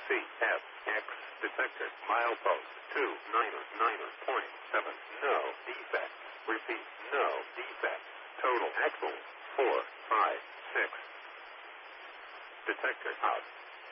CFX detected. Milepost 299.7. No defect. Repeat, no defect. Total axle 456. Detector out.